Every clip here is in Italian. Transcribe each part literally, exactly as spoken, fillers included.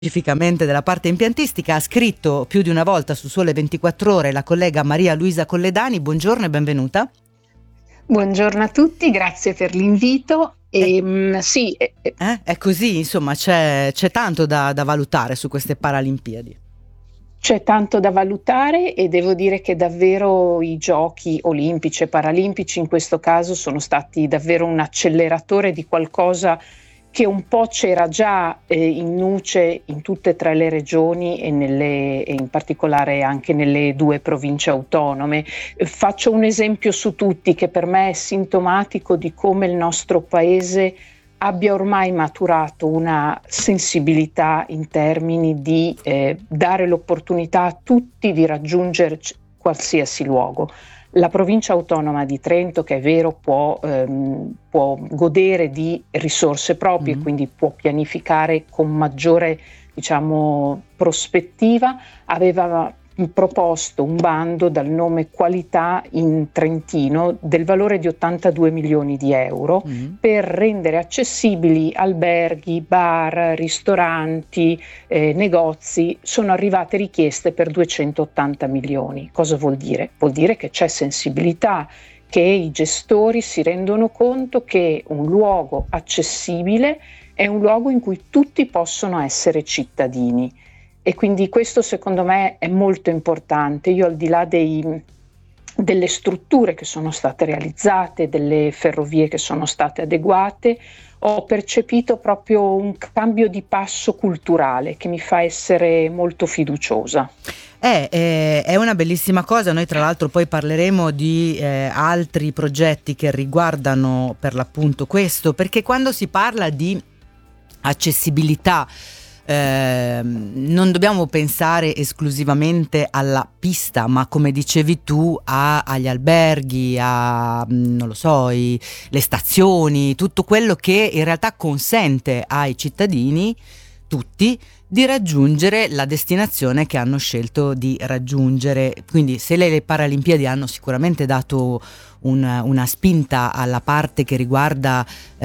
specificamente della parte impiantistica. Ha scritto più di una volta su Sole ventiquattro Ore la collega Maria Luisa Colledani. Buongiorno e benvenuta. Buongiorno a tutti, grazie per l'invito. E, eh, mh, sì, eh, eh, è così, insomma, c'è, c'è tanto da, da valutare su queste Paralimpiadi. C'è tanto da valutare e devo dire che davvero i giochi olimpici e paralimpici in questo caso sono stati davvero un acceleratore di qualcosa che un po' c'era già eh, in nuce in tutte e tre le regioni e, nelle, e in particolare anche nelle due province autonome. Eh, faccio un esempio su tutti che per me è sintomatico di come il nostro paese abbia ormai maturato una sensibilità in termini di eh, dare l'opportunità a tutti di raggiungere c- qualsiasi luogo. La provincia autonoma di Trento, che è vero, può, ehm, può godere di risorse proprie, mm-hmm. quindi può pianificare con maggiore, diciamo, prospettiva, aveva proposto un bando dal nome Qualità in Trentino del valore di ottantadue milioni di euro mm. per rendere accessibili alberghi, bar, ristoranti, eh, negozi. Sono arrivate richieste per duecentottanta milioni. Cosa vuol dire? Vuol dire che c'è sensibilità, che i gestori si rendono conto che un luogo accessibile è un luogo in cui tutti possono essere cittadini. E quindi questo secondo me è molto importante. Io al di là dei, delle strutture che sono state realizzate, delle ferrovie che sono state adeguate, ho percepito proprio un cambio di passo culturale che mi fa essere molto fiduciosa. Eh, eh, è una bellissima cosa. Noi tra l'altro poi parleremo di eh, altri progetti che riguardano per l'appunto questo, perché quando si parla di accessibilità Eh, non dobbiamo pensare esclusivamente alla pista, ma come dicevi tu a, agli alberghi, a non lo so, i, le stazioni, tutto quello che in realtà consente ai cittadini tutti di raggiungere la destinazione che hanno scelto di raggiungere. Quindi se le, le Paralimpiadi hanno sicuramente dato un, una spinta alla parte che riguarda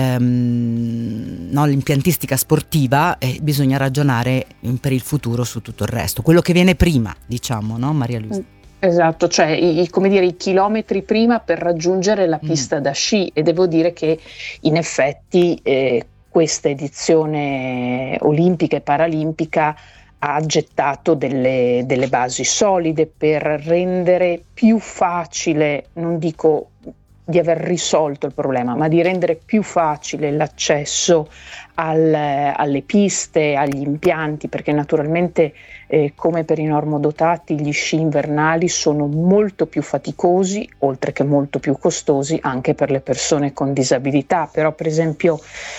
ehm, no, l'impiantistica sportiva, eh, bisogna ragionare in, per il futuro su tutto il resto, quello che viene prima, diciamo, no Maria Luisa? Esatto, cioè i, come dire, i chilometri prima per raggiungere la pista mm. da sci, e devo dire che in effetti eh, questa edizione olimpica e paralimpica ha gettato delle, delle basi solide per rendere più facile, non dico di aver risolto il problema, ma di rendere più facile l'accesso al, alle piste, agli impianti, perché naturalmente eh, come per i normodotati gli sci invernali sono molto più faticosi, oltre che molto più costosi anche per le persone con disabilità. Però per esempio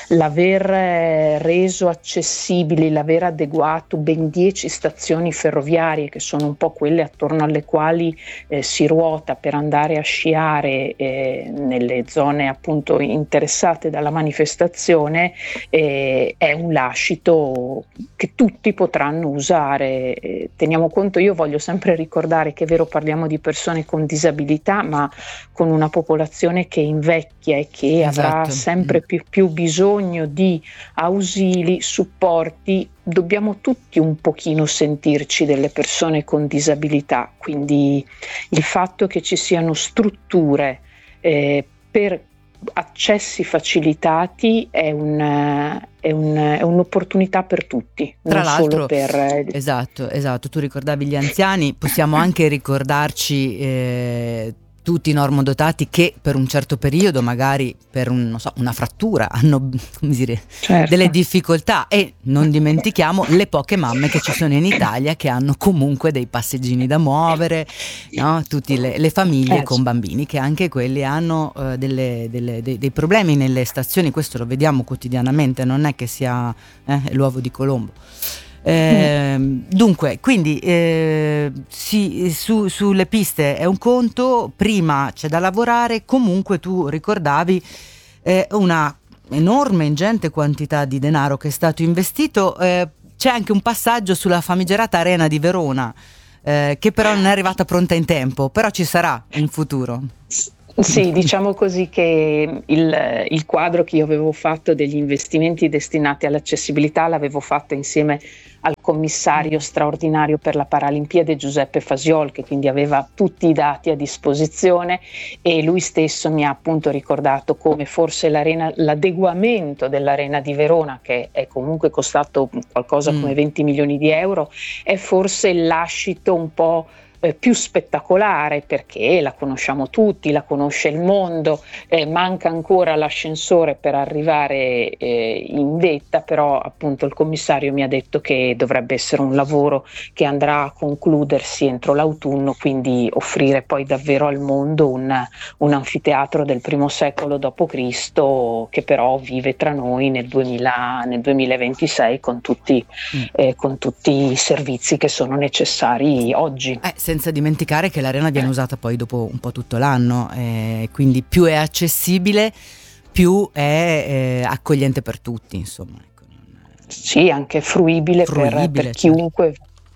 l'aver reso accessibili, l'aver adeguato ben dieci stazioni ferroviarie, che sono un po' quelle attorno alle quali eh, si ruota per andare a sciare eh, nelle zone appunto interessate dalla manifestazione, eh, è un lascito che tutti potranno usare. Eh, teniamo conto, io voglio sempre ricordare che è vero, parliamo di persone con disabilità, ma con una popolazione che invecchia e che esatto. avrà sempre più, più bisogno di ausili, supporti. Dobbiamo tutti un pochino sentirci delle persone con disabilità, quindi il fatto che ci siano strutture eh, per accessi facilitati è, un, è, un, è un'opportunità per tutti, tra non l'altro solo per... esatto, esatto, tu ricordavi gli anziani, possiamo anche ricordarci eh, tutti i normodotati che per un certo periodo, magari per un, non so, una frattura, hanno come dire, certo. delle difficoltà, e non dimentichiamo le poche mamme che ci sono in Italia che hanno comunque dei passeggini da muovere, no? Tutte le, le famiglie eh, con bambini che anche quelli hanno uh, delle, delle, dei, dei problemi nelle stazioni. Questo lo vediamo quotidianamente, non è che sia eh, l'uovo di Colombo. Eh, dunque, quindi eh, sì, su, sulle piste è un conto, prima c'è da lavorare. Comunque tu ricordavi eh, una enorme, ingente quantità di denaro che è stato investito. Eh, c'è anche un passaggio sulla famigerata Arena di Verona eh, che però non è arrivata pronta in tempo, però ci sarà in futuro. Sì, diciamo così che il, il quadro che io avevo fatto degli investimenti destinati all'accessibilità l'avevo fatto insieme al commissario straordinario per la Paralimpiade Giuseppe Fasiol, che quindi aveva tutti i dati a disposizione, e lui stesso mi ha appunto ricordato come forse l'arena, l'adeguamento dell'Arena di Verona, che è comunque costato qualcosa come venti milioni di euro, è forse il lascito un po' più spettacolare, perché la conosciamo tutti, la conosce il mondo, eh, manca ancora l'ascensore per arrivare eh, in vetta, però appunto il commissario mi ha detto che dovrebbe essere un lavoro che andrà a concludersi entro l'autunno, quindi offrire poi davvero al mondo un, un anfiteatro del primo secolo dopo Cristo, che però vive tra noi nel, duemila, nel duemilaventisei con tutti, mm. eh, con tutti i servizi che sono necessari oggi. Eh, senza dimenticare che l'arena viene usata poi dopo un po' tutto l'anno, eh, quindi più è accessibile, più è eh, accogliente per tutti, insomma. Sì, anche fruibile, fruibile per, per chiunque.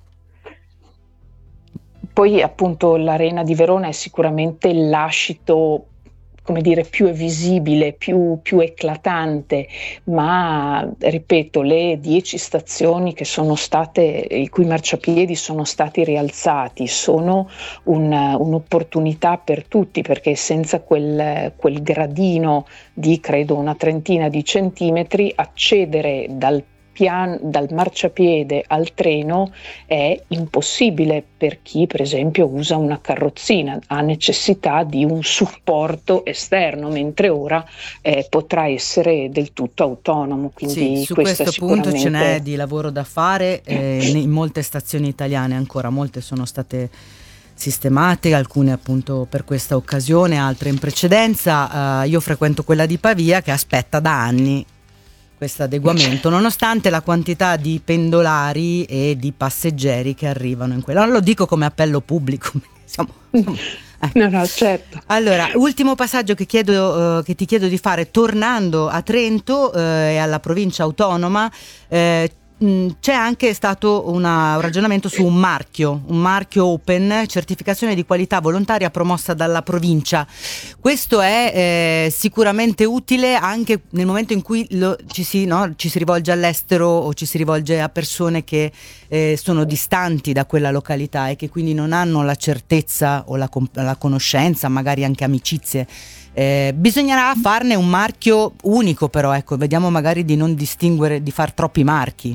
Poi appunto l'Arena di Verona è sicuramente il lascito, come dire, più è visibile, più, più eclatante, ma ripeto, le dieci stazioni che sono state, i cui marciapiedi sono stati rialzati, sono un, un'opportunità per tutti, perché senza quel, quel gradino di credo una trentina di centimetri, accedere dal Pian, dal marciapiede al treno è impossibile per chi per esempio usa una carrozzina, ha necessità di un supporto esterno, mentre ora eh, potrà essere del tutto autonomo. Quindi sì, su questo questo sicuramente... punto ce n'è di lavoro da fare, eh, in molte stazioni italiane ancora, molte sono state sistemate, alcune appunto per questa occasione, altre in precedenza. Uh, io frequento quella di Pavia che aspetta da anni questo adeguamento, nonostante la quantità di pendolari e di passeggeri che arrivano in quella. Non lo dico come appello pubblico, siamo, siamo, ecco. No, no, certo. Allora, ultimo passaggio che, chiedo, uh, che ti chiedo di fare, tornando a Trento uh, e alla provincia autonoma, uh, c'è anche stato una, un ragionamento su un marchio, un marchio open, certificazione di qualità volontaria promossa dalla provincia. Questo è eh, sicuramente utile anche nel momento in cui lo, ci, si, no, ci si rivolge all'estero o ci si rivolge a persone che eh, sono distanti da quella località e che quindi non hanno la certezza o la, la conoscenza, magari anche amicizie. Eh, bisognerà farne un marchio unico, però ecco, vediamo magari di non distinguere, di far troppi marchi.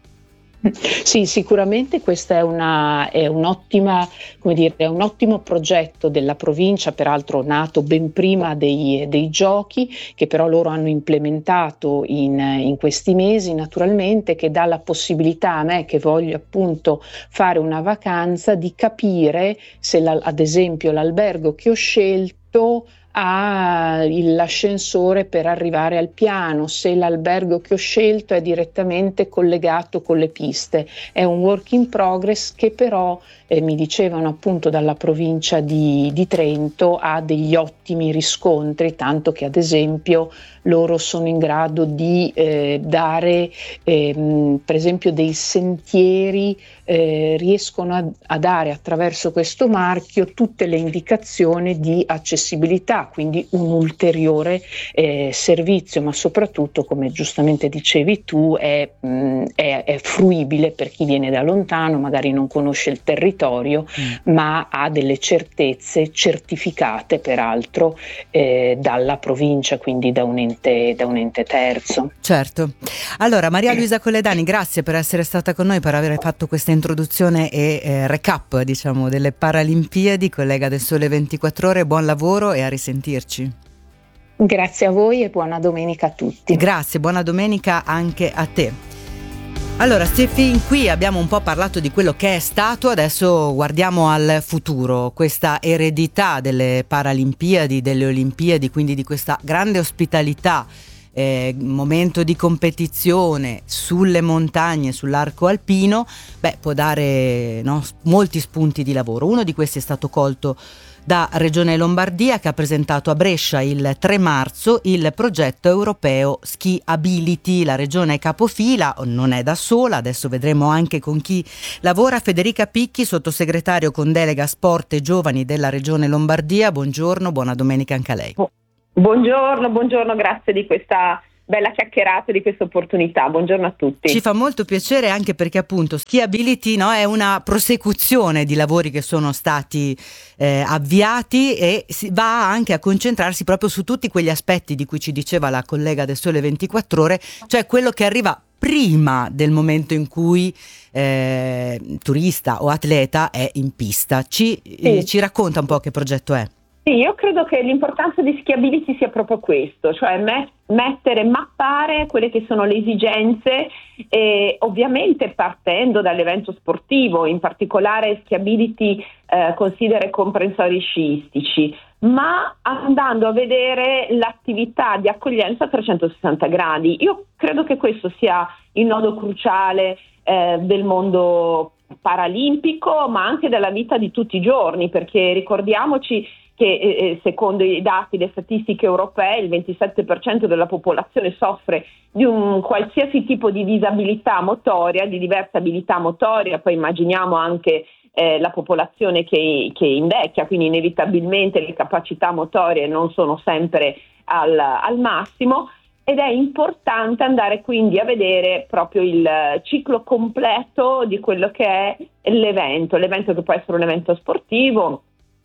Sì, sicuramente questa è, una, è un'ottima, come dire, è un ottimo progetto della provincia, peraltro nato ben prima dei, dei giochi, che però loro hanno implementato in, in questi mesi, naturalmente, che dà la possibilità a me, che voglio appunto fare una vacanza, di capire se la, ad esempio l'albergo che ho scelto ha l'ascensore per arrivare al piano, se l'albergo che ho scelto è direttamente collegato con le piste. È un work in progress che però eh, mi dicevano appunto dalla provincia di, di Trento ha degli ottimi riscontri, tanto che ad esempio loro sono in grado di eh, dare ehm, per esempio dei sentieri, eh, riescono a, a dare attraverso questo marchio tutte le indicazioni di accessibilità, quindi un ulteriore eh, servizio, ma soprattutto, come giustamente dicevi tu, è, mh, è, è fruibile per chi viene da lontano, magari non conosce il territorio, mm. ma ha delle certezze certificate peraltro eh, dalla provincia, quindi da un ente, da un ente terzo. Certo. Allora, Maria Luisa Colledani, grazie per essere stata con noi, per aver fatto questa introduzione e eh, recap, diciamo, delle Paralimpiadi, collega del Sole ventiquattro Ore. Buon lavoro e a risentirci. Grazie a voi e buona domenica a tutti. Grazie, buona domenica anche a te. Allora, se fin qui abbiamo un po' parlato di quello che è stato, adesso guardiamo al futuro, questa eredità delle Paralimpiadi, delle Olimpiadi, quindi di questa grande ospitalità, eh, momento di competizione sulle montagne, sull'arco alpino, beh, può dare, no, molti spunti di lavoro. Uno di questi è stato colto da Regione Lombardia, che ha presentato a Brescia il tre marzo il progetto europeo Ski Ability. La regione è capofila, non è da sola, adesso vedremo anche con chi lavora. Federica Picchi, sottosegretario con delega sport e giovani della Regione Lombardia, buongiorno, buona domenica anche a lei. Buongiorno, buongiorno, grazie di questa bella chiacchierata di questa opportunità. Buongiorno a tutti. Ci fa molto piacere, anche perché appunto Skiability, no, è una prosecuzione di lavori che sono stati eh, avviati e si va anche a concentrarsi proprio su tutti quegli aspetti di cui ci diceva la collega del Sole ventiquattro Ore, cioè quello che arriva prima del momento in cui eh, turista o atleta è in pista. Ci, sì. eh, ci racconta un po' che progetto è? Sì, io credo che l'importanza di Skiability sia proprio questo, cioè me- mettere, mappare quelle che sono le esigenze, e ovviamente partendo dall'evento sportivo, in particolare Skiability eh, considera i comprensori sciistici, ma andando a vedere l'attività di accoglienza a trecentosessanta gradi. Io credo che questo sia il nodo cruciale eh, del mondo paralimpico, ma anche della vita di tutti i giorni, perché ricordiamoci che eh, secondo i dati, le statistiche europee, il ventisette per cento della popolazione soffre di un qualsiasi tipo di disabilità motoria, di diversa abilità motoria. Poi immaginiamo anche eh, la popolazione che, che invecchia, quindi inevitabilmente le capacità motorie non sono sempre al, al massimo, ed è importante andare quindi a vedere proprio il ciclo completo di quello che è l'evento, l'evento che può essere un evento sportivo,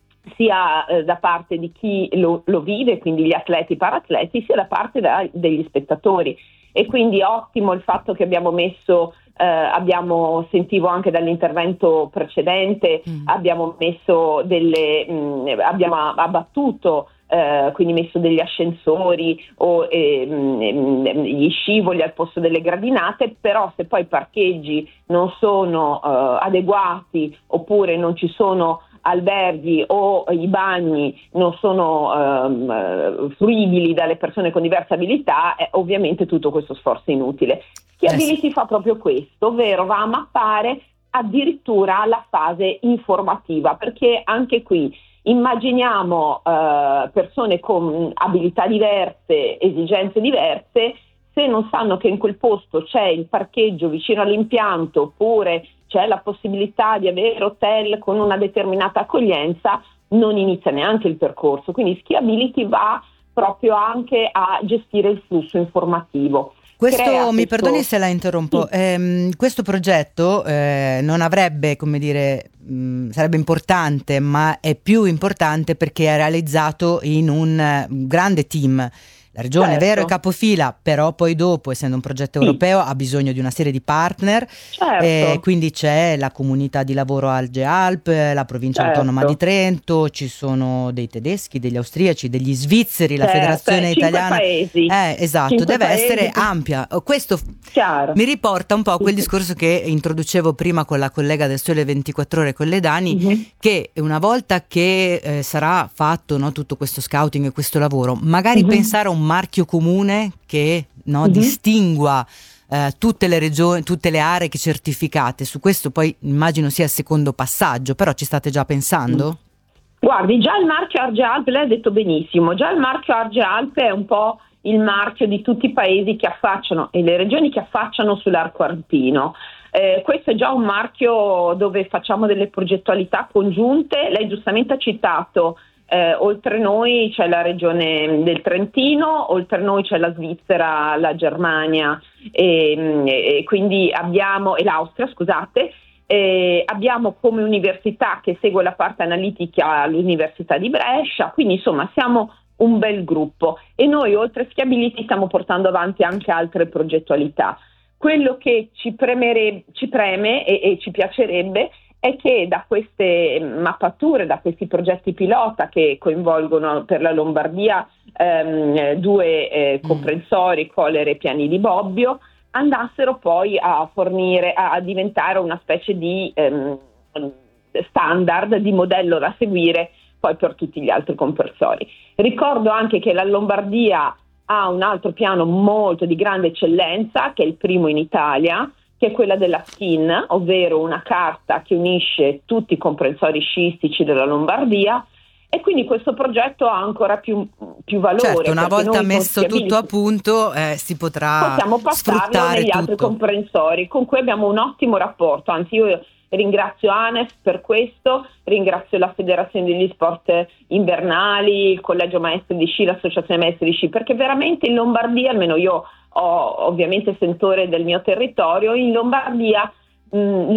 sia eh, da parte di chi lo, lo vive, quindi gli atleti, paratleti, sia da parte da, degli spettatori. E quindi ottimo il fatto che abbiamo messo, eh, abbiamo sentivo anche dall'intervento precedente, mm. abbiamo messo delle, mh, abbiamo abbattuto, eh, quindi messo degli ascensori o eh, mh, gli scivoli al posto delle gradinate, però se poi i parcheggi non sono eh, adeguati oppure non ci sono alberghi o i bagni non sono um, fruibili dalle persone con diverse abilità, eh, ovviamente tutto questo sforzo è inutile. Skiability eh sì. fa proprio questo, ovvero va a mappare addirittura la fase informativa, perché anche qui immaginiamo uh, persone con abilità diverse, esigenze diverse, se non sanno che in quel posto c'è il parcheggio vicino all'impianto oppure c'è la possibilità di avere hotel con una determinata accoglienza, non inizia neanche il percorso. Quindi Skiability va proprio anche a gestire il flusso informativo. Questo, Crea mi questo... perdoni se la interrompo, sì. ehm, questo progetto eh, non avrebbe, come dire, mh, sarebbe importante, ma è più importante perché è realizzato in un uh, grande team. La regione certo. è vero, è capofila, però poi dopo, essendo un progetto europeo, sì. ha bisogno di una serie di partner, certo. eh, quindi c'è la comunità di lavoro Alge-Alp, la provincia certo. autonoma di Trento, ci sono dei tedeschi, degli austriaci, degli svizzeri, certo. la federazione cinque italiana. Paesi. Eh, esatto, cinque deve paesi. essere ampia. Questo Chiaro. mi riporta un po' a quel discorso che introducevo prima con la collega del Sole ventiquattro Ore, con Ledani, mm-hmm. che una volta che eh, sarà fatto, no, tutto questo scouting e questo lavoro, magari mm-hmm. pensare a un marchio comune che no, mm-hmm. distingua eh, tutte le regioni, tutte le aree che certificate. Su questo poi immagino sia il secondo passaggio, però ci state già pensando? Mm. Guardi, già il marchio Arge-Alp, lei ha detto benissimo, già il marchio Arge-Alp è un po' il marchio di tutti i paesi che affacciano e le regioni che affacciano sull'arco alpino. Eh, questo è già un marchio dove facciamo delle progettualità congiunte. Lei giustamente ha citato Eh, oltre noi c'è la regione del Trentino, oltre noi c'è la Svizzera, la Germania e, e quindi abbiamo e l'Austria, scusate, e abbiamo come università che segue la parte analitica l'Università di Brescia, quindi insomma siamo un bel gruppo e noi oltre a Skiability stiamo portando avanti anche altre progettualità. Quello che ci, premere, ci preme e, e ci piacerebbe è che da queste mappature, da questi progetti pilota che coinvolgono per la Lombardia ehm, due eh, comprensori, Collere e Piani di Bobbio, andassero poi a fornire, a, a diventare una specie di ehm, standard, di modello da seguire poi per tutti gli altri comprensori. Ricordo anche che la Lombardia ha un altro piano molto di grande eccellenza, che è il primo in Italia, che è quella della SKIN, ovvero una carta che unisce tutti i comprensori sciistici della Lombardia, e quindi questo progetto ha ancora più, più valore. Certo, una volta messo tutto a punto eh, si potrà possiamo passarlo negli tutto. altri comprensori con cui abbiamo un ottimo rapporto, anzi io ringrazio ANEF per questo, ringrazio la Federazione degli Sport Invernali, il Collegio Maestri di Sci, l'Associazione Maestri di Sci, perché veramente in Lombardia, almeno io ho ovviamente sentore del mio territorio, in Lombardia mh,